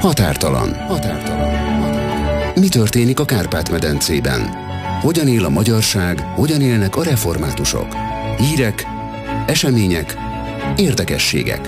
Határtalan. Mi történik a Kárpát-medencében? Hogyan él a magyarság, hogyan élnek a reformátusok? Hírek, események, érdekességek.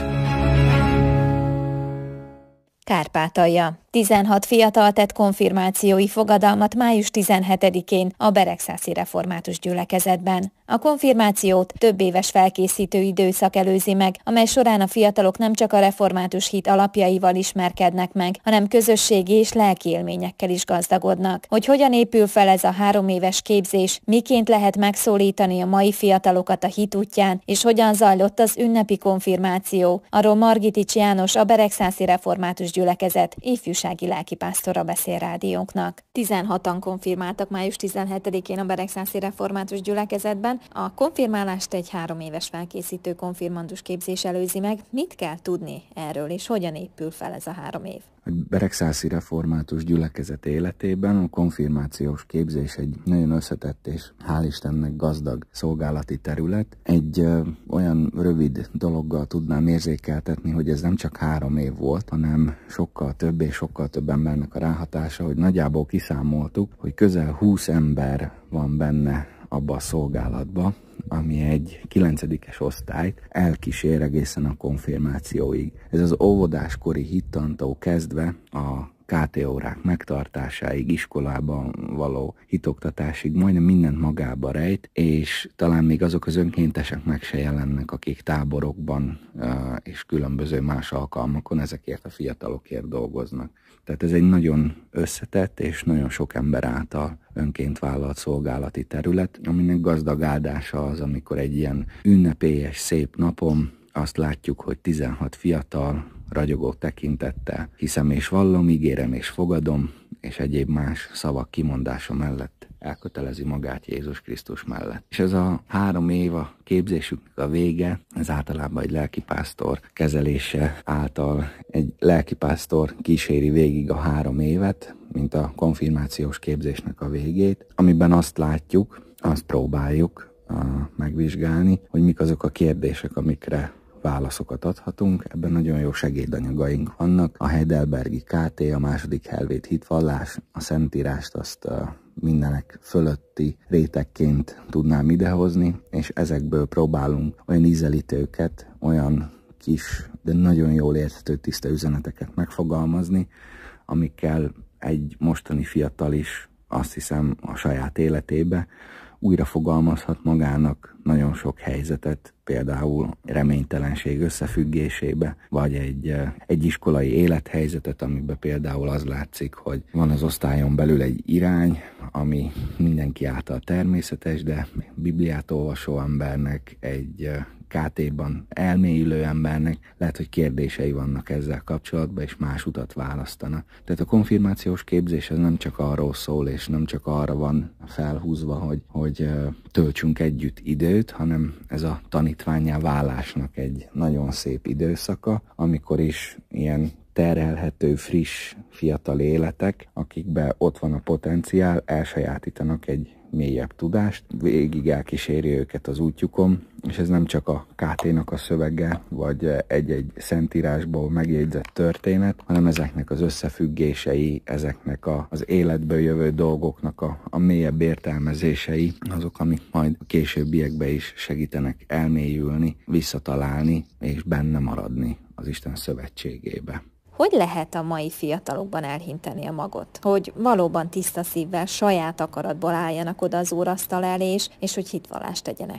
Kárpátalja. 16 fiatal tett konfirmációi fogadalmat május 17-én a Beregszászi Református Gyülekezetben. A konfirmációt több éves felkészítő időszak előzi meg, amely során a fiatalok nem csak a református hit alapjaival ismerkednek meg, hanem közösségi és lelki élményekkel is gazdagodnak. Hogy hogyan épül fel ez a 3 éves képzés, miként lehet megszólítani a mai fiatalokat a hit útján, és hogyan zajlott az ünnepi konfirmáció, arról Margitics János, a Beregszászi Református Gyülekezet ifjúsági lelkipásztora beszél rádiónknak. 16-an konfirmáltak május 17-én a Beregszászi Református Gyülekezetben. A konfirmálást egy 3 éves felkészítő konfirmandus képzés előzi meg. Mit kell tudni erről, és hogyan épül fel ez a 3 év? A Beregszászi Református Gyülekezet életében a konfirmációs képzés egy nagyon összetett és hál' Istennek gazdag szolgálati terület. Egy olyan rövid dologgal tudnám érzékeltetni, hogy ez nem csak 3 év volt, hanem sokkal több és sokkal több embernek a ráhatása, hogy nagyjából kiszámoltuk, hogy közel 20 ember van benne abba a szolgálatba, ami egy 9-es osztályt elkísér egészen a konfirmációig. Ez az óvodáskori hittantól kezdve a KT órák megtartásáig, iskolában való hitoktatásig majdnem mindent magába rejt, és talán még azok az önkéntesek meg se jelennek, akik táborokban és különböző más alkalmakon ezekért a fiatalokért dolgoznak. Tehát ez egy nagyon összetett és nagyon sok ember által önként vállalt szolgálati terület, aminek gazdag áldása az, amikor egy ilyen ünnepélyes, szép napon azt látjuk, hogy 16 fiatal, ragyogó tekintettel hiszem és vallom, ígérem és fogadom, és egyéb más szavak kimondása mellett elkötelezi magát Jézus Krisztus mellett. És ez a 3 év a képzésüknek a vége, ez általában egy lelkipásztor kezelése által egy lelkipásztor kíséri végig a 3 évet, mint a konfirmációs képzésnek a végét, amiben azt látjuk, azt próbáljuk megvizsgálni, hogy mik azok a kérdések, amikre válaszokat adhatunk. Ebben nagyon jó segédanyagaink vannak. A Heidelbergi KT, a második helvét hitvallás, a Szentírást azt mindenek fölötti rétegként tudnám idehozni, és ezekből próbálunk olyan ízelítőket, olyan kis, de nagyon jól érthető tiszta üzeneteket megfogalmazni, amikkel egy mostani fiatal is, azt hiszem, a saját életébe újra fogalmazhat magának nagyon sok helyzetet, például reménytelenség összefüggésébe, vagy egy iskolai élethelyzetet, amiben például az látszik, hogy van az osztályon belül egy irány, ami mindenki által természetes, de Bibliát olvasó embernek, egy KT-ban elmélyülő embernek lehet, hogy kérdései vannak ezzel kapcsolatban, és más utat választana. Tehát a konfirmációs képzés ez nem csak arról szól, és nem csak arra van felhúzva, hogy töltsünk együtt időt, hanem ez a tanítvánnyá válásnak egy nagyon szép időszaka, amikor is ilyen terhelhető, friss, fiatal életek, akikben ott van a potenciál, elsajátítanak egy mélyebb tudást, végig elkíséri őket az útjukon, és ez nem csak a KT-nak a szövege, vagy egy-egy szentírásból megjegyzett történet, hanem ezeknek az összefüggései, ezeknek az életből jövő dolgoknak a mélyebb értelmezései, azok, amik majd a későbbiekben is segítenek elmélyülni, visszatalálni, és benne maradni az Isten szövetségébe. Hogy lehet a mai fiatalokban elhinteni a magot? Hogy valóban tiszta szívvel, saját akaratból álljanak oda az úrasztal elé, és hogy hitvallást tegyenek?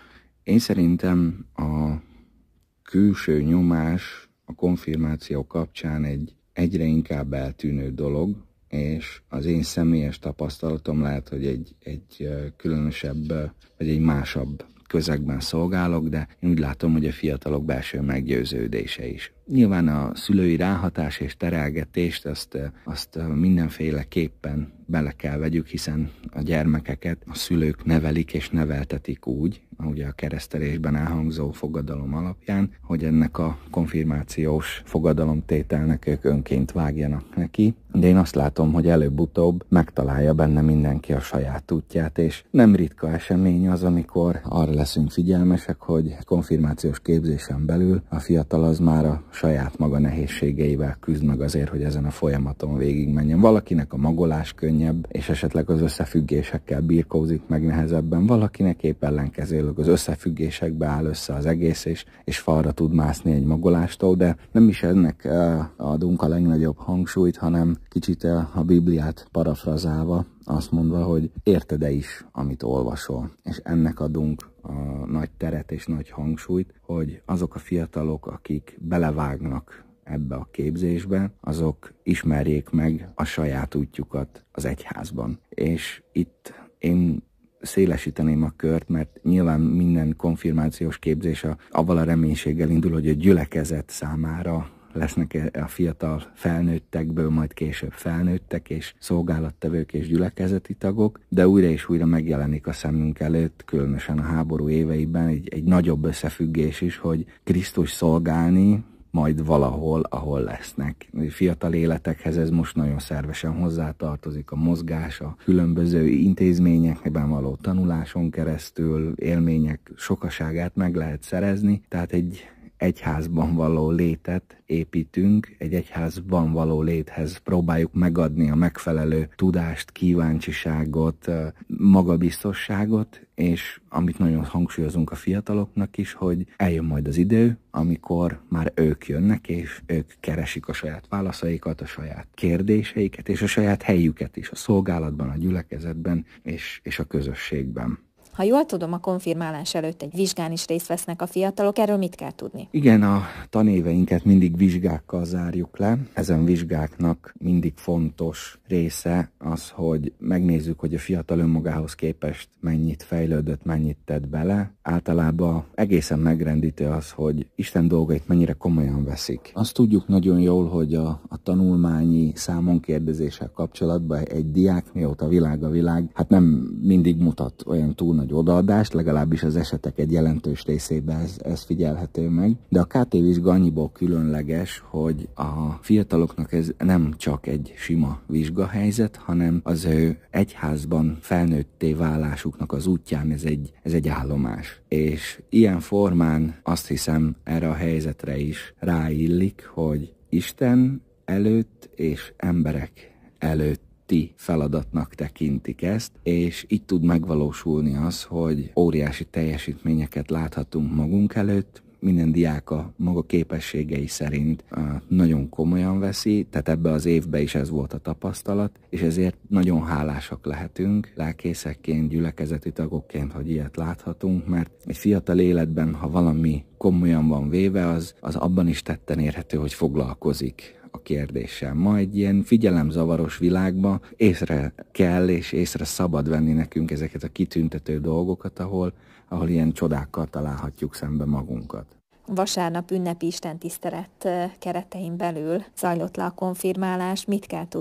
Én szerintem a külső nyomás a konfirmáció kapcsán egy egyre inkább eltűnő dolog, és az én személyes tapasztalatom lehet, hogy egy különösebb, vagy egy másabb közegben szolgálok, de én úgy látom, hogy a fiatalok belső meggyőződése is. Nyilván a szülői ráhatás és terelgetést azt mindenféleképpen bele kell vegyük, hiszen a gyermekeket a szülők nevelik és neveltetik úgy, ahogy a keresztelésben elhangzó fogadalom alapján, hogy ennek a konfirmációs fogadalomtételnek ők önként vágjanak neki. de én azt látom, hogy előbb-utóbb megtalálja benne mindenki a saját útját, és nem ritka esemény az, amikor arra leszünk figyelmesek, hogy konfirmációs képzésen belül a fiatal az már a saját maga nehézségeivel küzd meg azért, hogy ezen a folyamaton végigmenjen. Valakinek a magolás könnyebb, és esetleg az összefüggésekkel birkózik meg nehezebben, valakinek épp ellenkezőleg az összefüggésekbe áll össze az egész, és falra tud mászni egy magolástól, de nem is ennek adunk a legnagyobb hangsúlyt, hanem kicsit a Bibliát parafrazálva, azt mondva, hogy érted-e is, amit olvasol, és ennek adunk a nagy teret és nagy hangsúlyt, hogy azok a fiatalok, akik belevágnak ebbe a képzésbe, azok ismerjék meg a saját útjukat az egyházban. És itt én szélesíteném a kört, mert nyilván minden konfirmációs képzés avval a reménységgel indul, hogy a gyülekezet számára lesznek a fiatal felnőttekből, majd később felnőttek és szolgálattevők és gyülekezeti tagok, de újra és újra megjelenik a szemünk előtt, különösen a háború éveiben egy nagyobb összefüggés is, hogy Krisztus szolgálni majd valahol, ahol lesznek. Fiatal életekhez ez most nagyon szervesen hozzátartozik, a mozgás, a különböző intézményekben való tanuláson keresztül, élmények sokaságát meg lehet szerezni, tehát egy egyházban való létet építünk, egy egyházban való léthez próbáljuk megadni a megfelelő tudást, kíváncsiságot, magabiztosságot, és amit nagyon hangsúlyozunk a fiataloknak is, hogy eljön majd az idő, amikor már ők jönnek, és ők keresik a saját válaszaikat, a saját kérdéseiket, és a saját helyüket is a szolgálatban, a gyülekezetben és a közösségben. Ha jól tudom, a konfirmálás előtt egy vizsgán is részt vesznek a fiatalok, erről mit kell tudni? Igen, a tanéveinket mindig vizsgákkal zárjuk le. Ezen vizsgáknak mindig fontos része az, hogy megnézzük, hogy a fiatal önmagához képest mennyit fejlődött, mennyit tett bele. Általában egészen megrendítő az, hogy Isten dolgait mennyire komolyan veszik. Azt tudjuk nagyon jól, hogy a tanulmányi számonkérdezéssel kapcsolatban egy diák, mióta világ a világ, hát nem mindig mutat olyan túl nagy odaadást, legalábbis az esetek egy jelentős részében ez figyelhető meg. De a KT vizsga annyiból különleges, hogy a fiataloknak ez nem csak egy sima vizsgahelyzet, hanem az ő egyházban felnőtté válásuknak az útján ez egy állomás. És ilyen formán azt hiszem erre a helyzetre is ráillik, hogy Isten előtt és emberek előtt feladatnak tekintik ezt, és így tud megvalósulni az, hogy óriási teljesítményeket láthatunk magunk előtt, minden diák a maga képességei szerint nagyon komolyan veszi, tehát ebbe az évben is ez volt a tapasztalat, és ezért nagyon hálásak lehetünk lelkészekként, gyülekezeti tagokként, hogy ilyet láthatunk, mert egy fiatal életben, ha valami komolyan van véve, az abban is tetten érhető, hogy foglalkozik a kérdéssel. Ma egy ilyen figyelemzavaros világban észre kell és észre szabad venni nekünk ezeket a kitüntető dolgokat, ahol ilyen csodákkal találhatjuk szembe magunkat. Vasárnap ünnepi istentisztelet keretein belül zajlott le a konfirmálás. Mit kell tudni